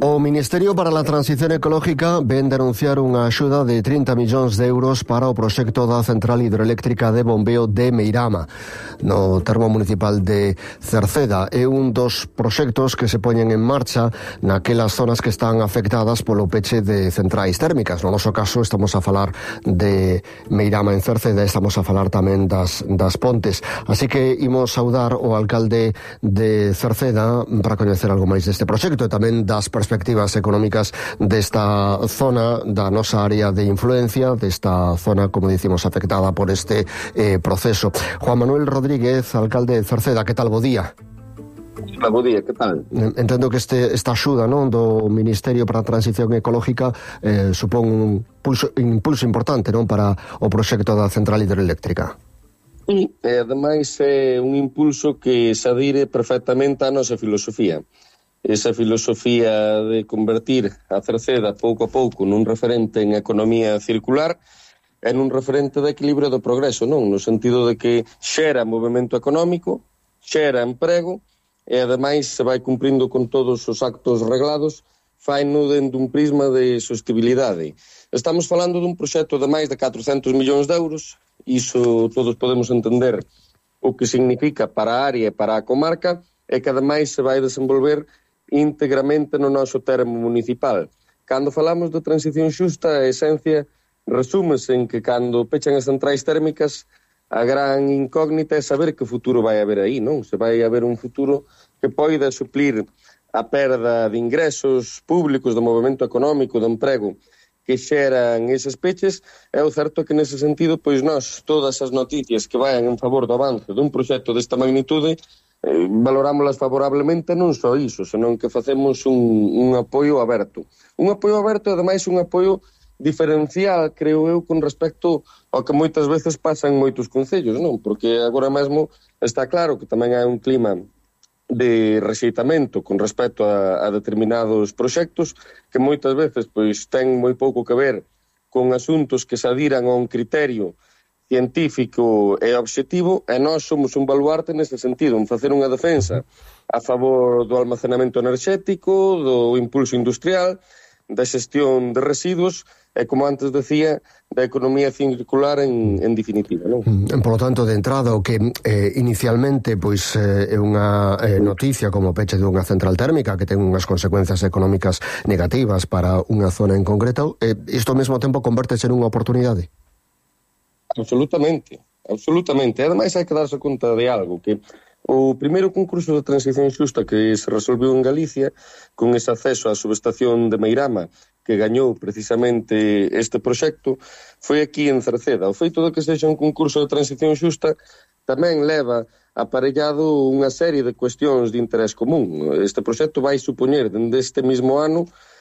O Ministerio para a Transición Ecológica ven denunciar unha axuda de 30 millóns de euros para o proxecto da central hidroeléctrica de bombeo de Meirama, no termo municipal de Cerceda. É un dos proxectos que se poñen en marcha naquelas zonas que están afectadas polo peche de centrais térmicas. No noso caso estamos a falar de Meirama en Cerceda, estamos a falar tamén das Pontes. Así que imos saudar o alcalde de Cerceda para coñecer algo máis deste proxecto e tamén das perspectivas económicas desta zona, da nosa área de influencia, desta zona, como dicimos, afectada por este proceso. Juan Manuel Rodríguez, alcalde de Cerceda, que tal, bo día? Bo día, que tal? Entendo que esta axuda, non, do Ministerio para a Transición Ecológica supón un impulso importante, non, para o proxecto da central hidroeléctrica. E, ademais, é un impulso que se adire perfectamente á nosa filosofía. Esa filosofía de convertir a Cerceda pouco a pouco nun referente en economía circular e nun referente de equilibrio do progreso, non? No sentido de que xera movimento económico, xera emprego e ademais se vai cumprindo con todos os actos reglados, faino dentro dun prisma de sostenibilidade. Estamos falando dun proxecto de máis de 400 millóns de euros, iso todos podemos entender o que significa para a área e para a comarca, e que ademais se vai desenvolver íntegramente no noso termo municipal. Cando falamos de transición xusta, a esencia resúmese en que cando pechan as centrais térmicas, a gran incógnita é saber que futuro vai haber aí, non? Se vai haber un futuro que poida suplir a perda de ingresos públicos, do movimento económico, do emprego que xeran eses peches. É o certo que nese sentido, pois nós, todas as noticias que vayan en favor do avance dun proxecto desta magnitude, valorámolas favorablemente, non só iso, senón que facemos un apoio aberto. Un apoio aberto, ademais, un apoio diferencial, creo eu, con respecto ao que moitas veces pasa en moitos concellos, non? Porque agora mesmo está claro que tamén hai un clima de rexeitamento con respecto a determinados proxectos que moitas veces pois ten moi pouco que ver con asuntos que se adiran a un criterio científico e obxectivo, e nós somos un baluarte nese sentido, en facer unha defensa a favor do almacenamento enerxético, do impulso industrial, da xestión de residuos e, como antes decía, da economía circular en definitiva, non? Por lo tanto, de entrada, o que inicialmente pois é unha noticia como o peche dunha central térmica que ten unhas consecuencias económicas negativas para unha zona en concreto, isto ao mesmo tempo convértese nunha oportunidade? Absolutamente, absolutamente. Ademais, hai que darse conta de algo, que o primeiro concurso de transición xusta que se resolveu en Galicia, con ese acceso á subestación de Meirama, que gañou precisamente este proxecto, foi aquí en Cerceda. O feito de que sexa un concurso de transición xusta tamén leva aparellado unha serie de cuestións de interés común. Este proxecto vai supoñer, dende este mismo ano,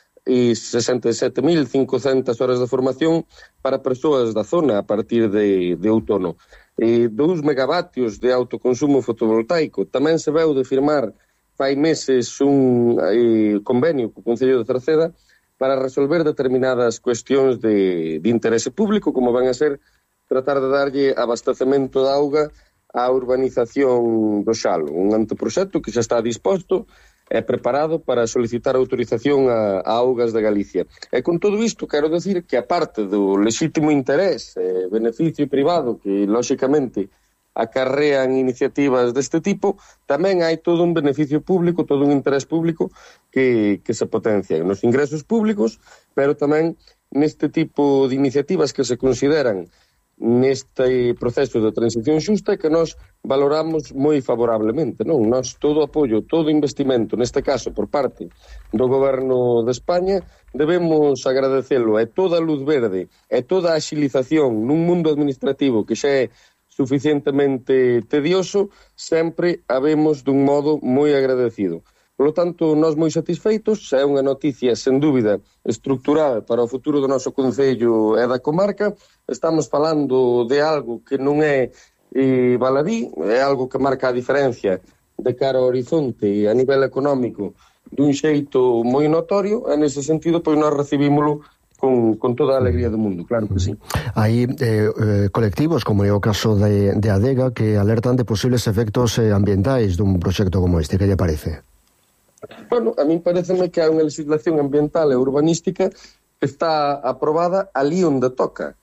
67.500 horas de formación para persoas da zona a partir de outono. 2 megavatios de autoconsumo fotovoltaico. Tamén se veu de firmar fai meses un convenio co Concello de Cerceda para resolver determinadas cuestións de interese público, como van a ser tratar de darlle abastecemento de auga á urbanización do Xalo, un anteproxecto que xa está disposto é preparado para solicitar autorización a Augas de Galicia. E con todo isto quero decir que, aparte do lexítimo interés e beneficio privado que, lóxicamente, acarrean iniciativas deste tipo, tamén hai todo un beneficio público, todo un interés público que se potencia nos ingresos públicos, pero tamén neste tipo de iniciativas que se consideran neste proceso de transición xusta que nós valoramos moi favorablemente, non? Nós todo apoio, todo investimento, neste caso por parte do Goberno de España, debemos agradecelo, e toda a luz verde e toda a axilización nun mundo administrativo que xa é suficientemente tedioso, sempre habemos dun modo moi agradecido. Por lo tanto, nós moi satisfeitos, é unha noticia, sen dúbida, estructural para o futuro do noso concello e da comarca. Estamos falando de algo que non é baladí, é algo que marca a diferencia de cara ao horizonte a nivel económico dun xeito moi notorio, e nese sentido, pois nós recibímolo con toda a alegría do mundo, claro que sí. Hai colectivos, como é o caso de Adega, que alertan de posibles efectos ambientais dun proxecto como este. Que lle parece? Bueno, a min pareceme que hai unha legislación ambiental e urbanística que está aprobada ali onde toca.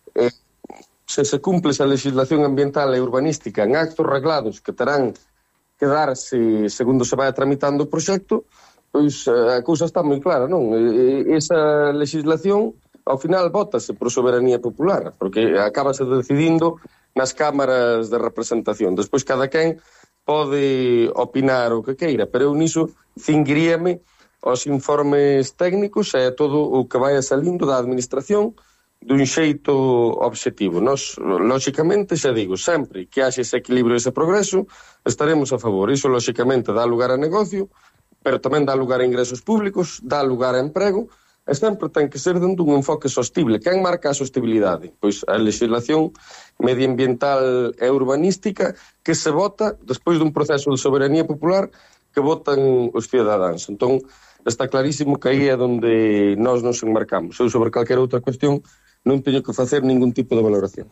Se cumple esa legislación ambiental e urbanística en actos reglados que terán que darse segundo se vai tramitando o proxecto, pois a cousa está moi clara, non? Esa legislación ao final vótase por soberanía popular, porque acabase decidindo nas cámaras de representación. Despois cada quen pode opinar o que queira, pero eu niso cinguiríame aos informes técnicos e todo o que vai salindo da administración dun xeito obxectivo. Nós, lóxicamente, xa digo, sempre que haxe ese equilibrio e ese progreso, estaremos a favor. Iso, lóxicamente, dá lugar a negocio, pero tamén dá lugar a ingresos públicos, dá lugar a emprego, e sempre ten que ser dentro dun enfoque sostible. Quen marca a sostibilidade? Pois a legislación medioambiental e urbanística que se vota despois dun proceso de soberanía popular que votan os cidadáns. Entón, está clarísimo que aí é onde nós nos enmarcamos. Eu, sobre calquera outra cuestión, non teño que facer ningún tipo de valoración.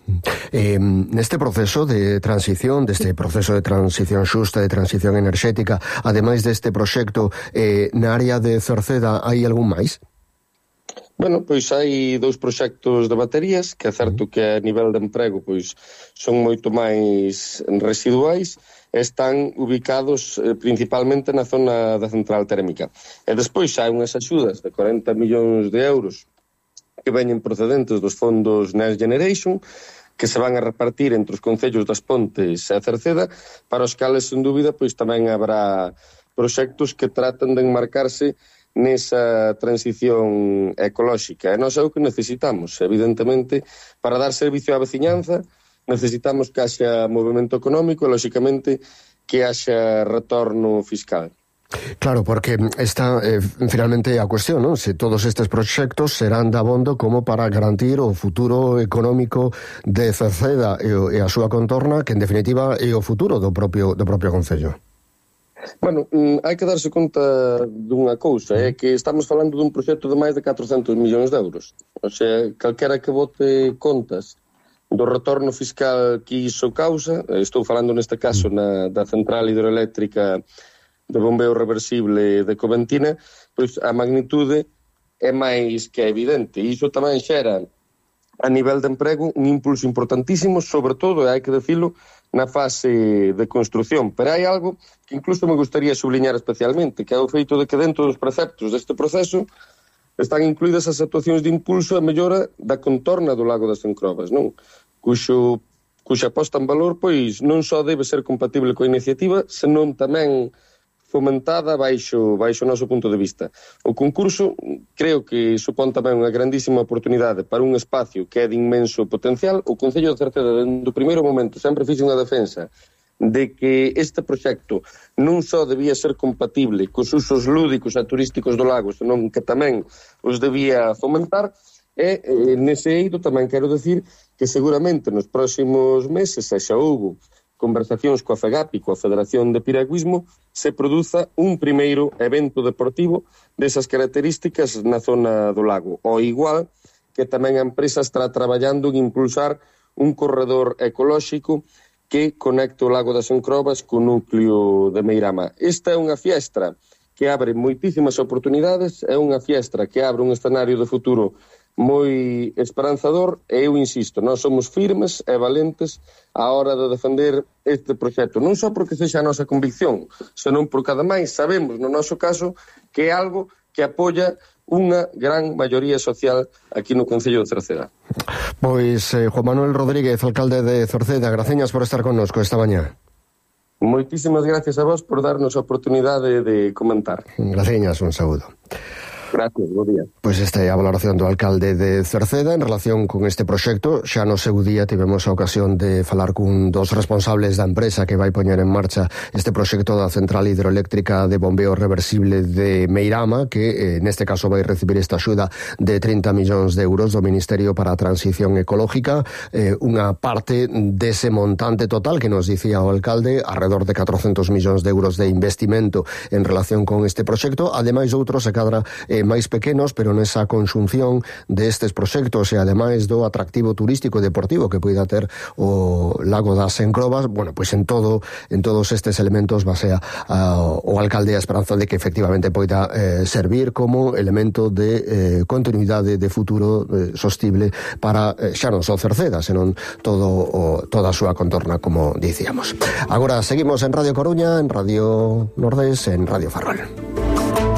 Neste proceso de transición, deste proceso de transición xusta, de transición enerxética, ademais deste proxecto, na área de Cerceda, hai algún máis? Bueno, pois hai 2 proxectos de baterías, que é certo que a nivel de emprego pois son moito máis residuais, están ubicados principalmente na zona da central térmica. E despois hai unhas axudas de 40 millóns de euros que veñen procedentes dos fondos Next Generation, que se van a repartir entre os concellos das Pontes e Cerceda, para os cales, sen dúbida, pois tamén habrá proxectos que tratan de enmarcarse nesa transición ecolóxica. E nós é o que necesitamos, evidentemente, para dar servicio á veciñanza, necesitamos que haxa movimento económico e, lóxicamente, que haxa retorno fiscal. Claro, porque está finalmente a cuestión, non? Se todos estes proxectos serán dabondo como para garantir o futuro económico de Cerceda e a súa contorna, que en definitiva é o futuro do propio concello. Bueno, hai que darse conta dunha cousa, é que estamos falando dun proxecto de máis de 400 millóns de euros. O sea, calquera que vote contas do retorno fiscal que iso causa, estou falando neste caso da central hidroeléctrica de bombeo reversible de Coventina, pois a magnitude é máis que evidente. E iso tamén xera a nivel de emprego un impulso importantísimo, sobre todo, e hai que decilo, na fase de construción. Pero hai algo que incluso me gustaría subliñar especialmente, que é o feito de que dentro dos preceptos deste proceso están incluídas as actuacións de impulso e mellora da contorna do lago das Encrobas, non? Cuxa posta en valor, pois, non só debe ser compatible coa iniciativa, senón tamén fomentada baixo o noso punto de vista. O concurso creo que supón tamén unha grandísima oportunidade para un espacio que é de inmenso potencial. O Concello de Cerceda, desde o primeiro momento, sempre fixe unha defensa de que este proxecto non só debía ser compatible cos usos lúdicos e turísticos do lago, senón que tamén os debía fomentar. E nese eido tamén quero decir que seguramente nos próximos meses, xa houbo conversacións coa FEGAPI, coa Federación de Piragüismo, se produza un primeiro evento deportivo desas características na zona do lago. O igual que tamén a empresa está traballando en impulsar un corredor ecolóxico que conecte o lago das Encrobas co núcleo de Meirama. Esta é unha fiestra que abre moitísimas oportunidades, é unha fiestra que abre un escenario de futuro moi esperanzador, e eu insisto, nós somos firmes e valentes á hora de defender este proxecto, non só porque sexa a nosa convicción, senón porque ademais sabemos, no noso caso, que é algo que apoia unha gran maioría social aquí no Concello de Cerceda. Pois Juan Manuel Rodríguez, alcalde de Cerceda, graciñas por estar connosco esta mañá. Moitísimas gracias a vos por darnos a oportunidade de comentar. Graciñas, un saúdo. Gracias, bo día. Pois esta é a valoración do alcalde de Cerceda en relación con este proxecto. Xa no seu día tivemos a ocasión de falar cun dos responsables da empresa que vai poñer en marcha este proxecto da central hidroeléctrica de bombeo reversible de Meirama, que neste caso vai recibir esta axuda de 30 millóns de euros do Ministerio para a Transición Ecológica, unha parte dese montante total que nos dicía o alcalde, alrededor de 400 millóns de euros de investimento en relación con este proxecto, ademais outros se cadra máis pequenos, pero nesa conxunción destes proxectos e ademais do atractivo turístico e deportivo que poida ter o Lago das Encrobas, bueno, pois en todos estes elementos basea o alcalde a esperanza de que efectivamente poida servir como elemento de continuidade de futuro sostible para xa non só Cerceda, senón toda a súa contorna, como dicíamos. Agora seguimos en Radio Coruña, en Radio Nordés, en Radio Ferrol.